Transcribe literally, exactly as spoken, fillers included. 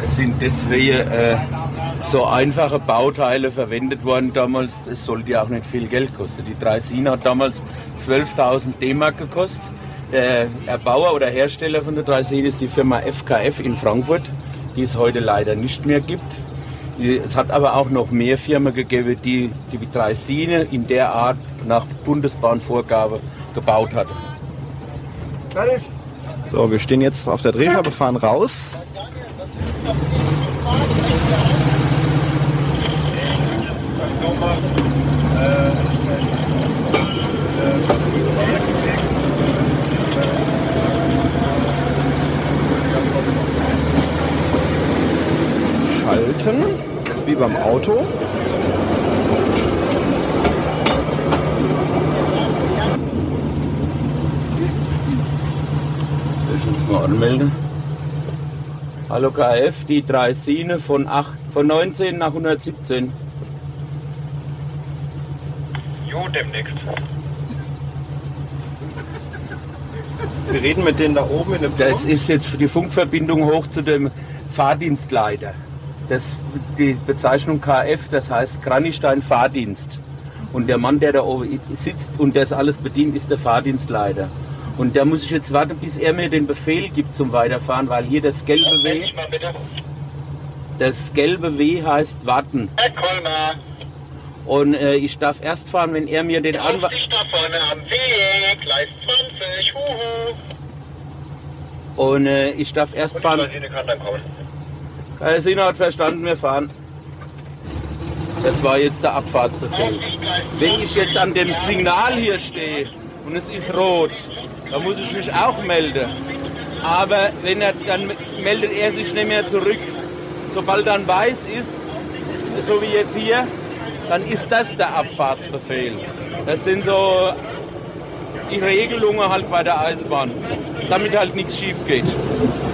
Es sind deswegen äh, so einfache Bauteile verwendet worden damals. Es sollte ja auch nicht viel Geld kosten. Die Draisine hat damals zwölftausend D-Mark gekostet. Der Erbauer oder Hersteller von der Draisine ist die Firma F K F in Frankfurt, die es heute leider nicht mehr gibt. Es hat aber auch noch mehr Firmen gegeben, die die Draisine in der Art nach Bundesbahnvorgabe gebaut hat. So, wir stehen jetzt auf der Drehscheibe, fahren raus. Schalten, das ist wie beim Auto. Soll ich uns mal anmelden? Hallo K F, die Draisine von, von neunzehn nach hundertsiebzehn. Jo, demnächst. Sie reden mit denen da oben in dem Turm? Das ist jetzt für die Funkverbindung hoch zu dem Fahrdienstleiter. Das, die Bezeichnung K F, das heißt Kranichstein Fahrdienst. Und der Mann, der da oben sitzt und das alles bedient, ist der Fahrdienstleiter. Und da muss ich jetzt warten, bis er mir den Befehl gibt zum Weiterfahren, weil hier das gelbe W, das gelbe W heißt warten. Herr Kolmar. Und äh, ich darf erst fahren, wenn er mir den Anweis... Ich da vorne am Weg, Gleis zwanzig, huhu. Und äh, ich darf erst fahren... Und die Draisine kann dann kommen. Draisine hat verstanden, wir fahren. Das war jetzt der Abfahrtsbefehl. Wenn ich jetzt an dem Signal hier stehe und es ist rot, dann muss ich mich auch melden. Aber wenn er, dann meldet er sich nicht mehr zurück. Sobald dann weiß ist, so wie jetzt hier, dann ist das der Abfahrtsbefehl. Das sind so die Regelungen halt bei der Eisenbahn, damit halt nichts schief geht.